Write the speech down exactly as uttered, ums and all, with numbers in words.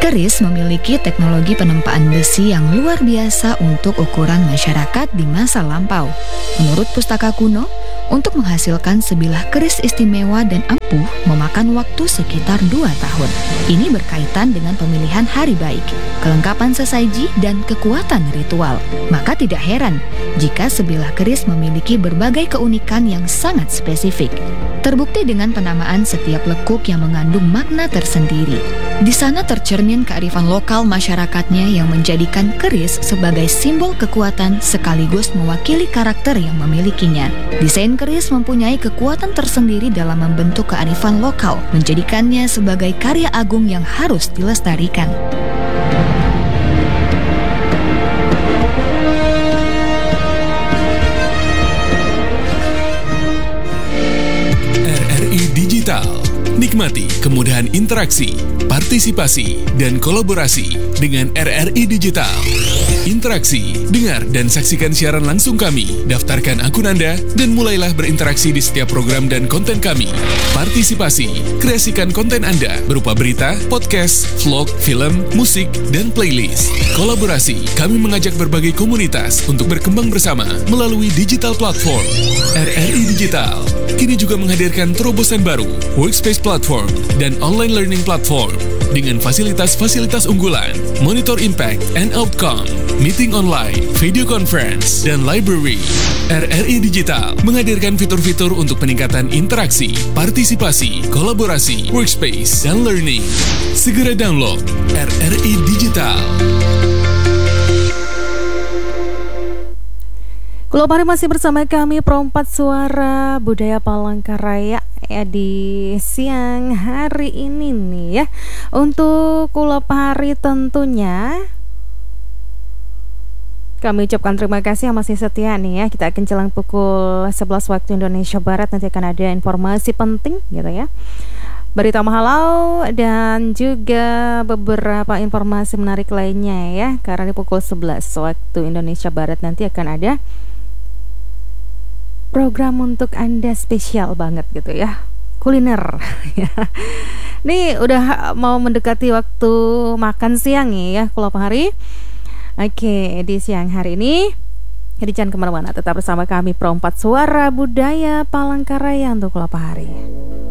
Keris memiliki teknologi penempaan besi yang luar biasa untuk ukuran masyarakat di masa lampau. Menurut Pustaka Kuno, untuk menghasilkan sebilah keris istimewa dan ampuh memakan waktu sekitar dua tahun. Ini berkaitan dengan pemilihan hari baik, kelengkapan sesaji, dan kekuatan ritual. Maka tidak heran jika sebilah keris memiliki berbagai keunikan yang sangat spesifik. Terbukti dengan penamaan setiap lekuk yang mengandung makna tersendiri. Di sana tercermin kearifan lokal masyarakatnya yang menjadikan keris sebagai simbol kekuatan sekaligus mewakili karakter yang memilikinya. Desain keris mempunyai kekuatan tersendiri dalam membentuk kearifan lokal, menjadikannya sebagai karya agung yang harus dilestarikan. R R I Digital. Nikmati kemudahan interaksi, partisipasi, dan kolaborasi dengan R R I Digital. Interaksi, dengar dan saksikan siaran langsung kami, daftarkan akun Anda, dan mulailah berinteraksi di setiap program dan konten kami. Partisipasi, kreasikan konten Anda berupa berita, podcast, vlog, film, musik, dan playlist. Kolaborasi, kami mengajak berbagai komunitas untuk berkembang bersama melalui digital platform. R R I Digital kini juga menghadirkan terobosan baru, workspace platform, dan online learning platform dengan fasilitas-fasilitas unggulan, monitor impact and outcome, meeting online, video conference, dan library. R R I Digital menghadirkan fitur-fitur untuk peningkatan interaksi, partisipasi, kolaborasi, workspace, dan learning. Segera download R R I Digital. Kulopari masih bersama kami Perempat Suara Budaya Palangkaraya ya di siang hari ini nih ya. Untuk Kulopari tentunya kami ucapkan terima kasih yang masih setia nih ya. Kita akan jelang pukul sebelas waktu Indonesia Barat, nanti akan ada informasi penting gitu ya, berita mahalau, dan juga beberapa informasi menarik lainnya ya. Karena di pukul sebelas waktu Indonesia Barat nanti akan ada program untuk Anda spesial banget gitu ya, kuliner. Nih udah mau mendekati waktu makan siang nih ya Kulopari. Oke, di siang hari ini jadi jangan kemana-mana, tetap bersama kami Perempat Suara Budaya Palangkaraya untuk Kulopari.